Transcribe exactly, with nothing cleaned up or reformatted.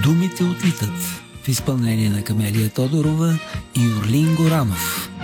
Думите отлитат в изпълнение на Камелия Тодорова и Орлин Горанов.